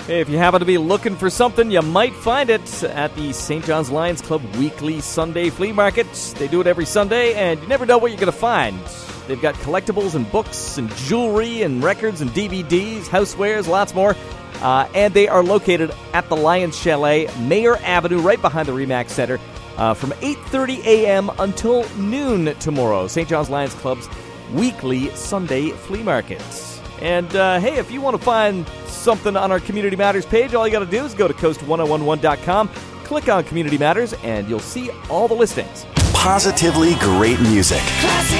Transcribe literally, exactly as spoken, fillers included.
Hey, if you happen to be looking for something, you might find it at the Saint John's Lions Club Weekly Sunday Flea Market. They do it every Sunday, and you never know what you're going to find. They've got collectibles and books and jewelry and records and D V Ds, housewares, lots more. Uh, and they are located at the Lions Chalet, Mayor Avenue, right behind the Remax Center, uh, from eight thirty a.m. until noon tomorrow. Saint John's Lions Club's Weekly Sunday Flea Market. And, uh, hey, if you want to find something on our Community Matters page, all you got to do is go to coast ten eleven dot com, click on Community Matters, and you'll see all the listings. Positively great music.